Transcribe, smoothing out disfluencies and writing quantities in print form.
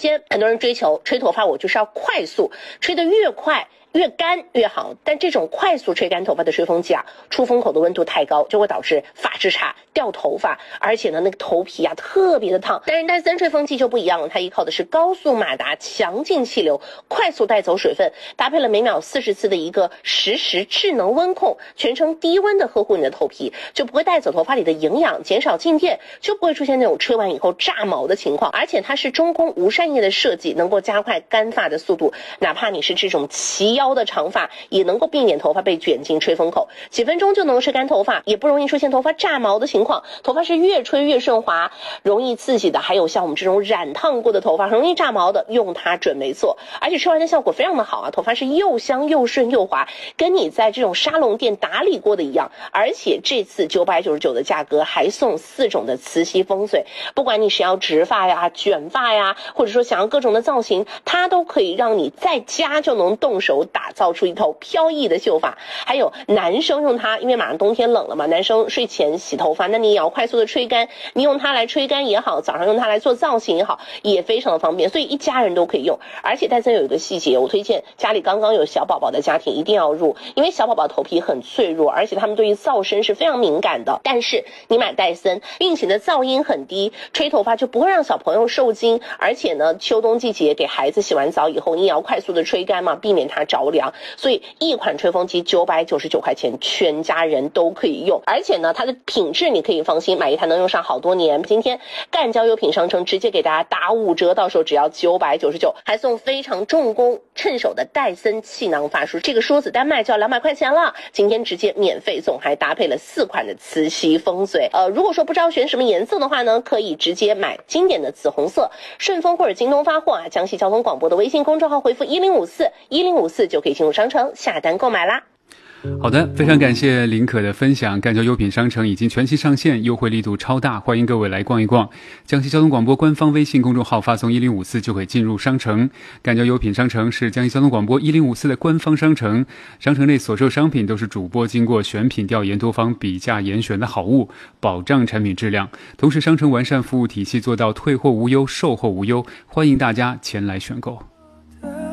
间很多人追求吹头发，我就是要快速，吹得越快越干越好，但这种快速吹干头发的吹风机啊，出风口的温度太高，就会导致发质差、掉头发，而且呢，那个头皮啊特别的烫。但是戴森吹风机就不一样了，它依靠的是高速马达、强劲气流，快速带走水分，搭配了每秒40次的一个实时智能温控，全程低温的呵护你的头皮，就不会带走头发里的营养，减少静电，就不会出现那种吹完以后炸毛的情况。而且它是中空无扇叶的设计，能够加快干发的速度，哪怕你是这种齐腰的长发，也能够避免头发被卷进吹风口，几分钟就能吹干头发，也不容易出现头发炸毛的情况。头发是越吹越顺滑，容易刺激的，还有像我们这种染烫过的头发很容易炸毛的，用它准没错。而且吹完的效果非常的好啊，头发是又香又顺又滑，跟你在这种沙龙店打理过的一样。而且这次999的价格还送4种的磁吸风水，不管你是要直发呀、卷发呀，或者说想要各种的造型，它都可以让你在家就能动手打造出一头飘逸的秀发。还有男生用它，因为马上冬天冷了嘛，男生睡前洗头发，那你也要快速的吹干，你用它来吹干也好，早上用它来做造型也好，也非常的方便，所以一家人都可以用。而且戴森有一个细节，我推荐家里刚刚有小宝宝的家庭一定要入，因为小宝宝头皮很脆弱，而且他们对于噪声是非常敏感的。但是你买戴森，并且呢噪音很低，吹头发就不会让小朋友受惊，而且呢秋冬季节给孩子洗完澡以后，你也要快速的吹干嘛，避免它着凉。所以一款吹风机999块钱，全家人都可以用。而且呢它的品质你可以放心，买一台能用上好多年。今天赣交优品商城直接给大家打5折，到时候只要999，还送非常重工趁手的戴森气囊发梳，这个梳子单卖就要200块钱了，今天直接免费送，还搭配了4款的磁吸风水。如果说不知道选什么颜色的话呢，可以直接买经典的紫红色，顺丰或者京东发货啊，江西交通广播的微信公众号回复1054就可以进入商城下单购买啦。 好的，非常感谢林可的分享。赣交优品商城已经全系上线，优惠力度超大，欢迎各位来逛一逛。江西交通广播官方微信公众号发送1054就可以进入商城。赣交优品商城是江西交通广播1054的官方商城，商城内所售商品都是主播经过选品调研多方比价严选的好物，保障产品质量。同时商城完善服务体系，做到退货无忧、售后无忧，欢迎大家前来选购。